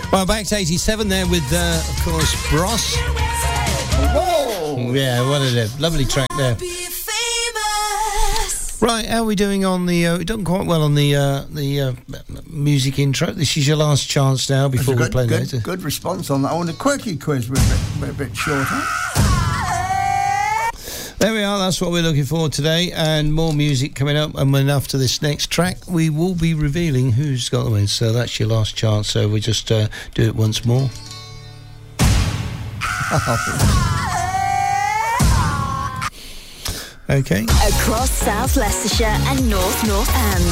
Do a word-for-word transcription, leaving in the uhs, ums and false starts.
Well, back to eighty-seven there with, uh, of course, Bros. Whoa! Yeah, what a lovely track there. Right, how are we doing on the... Uh, we've done quite well on the uh, the uh, music intro. This is your last chance now before good, we play good, later. Good response on that one. The quirky quiz was a bit, we're a bit shorter. There we are, that's what we're looking for today, and more music coming up. And then after this next track, we will be revealing who's got the win. So that's your last chance, so we just uh, do it once more. Okay. Across South Leicestershire and North North End.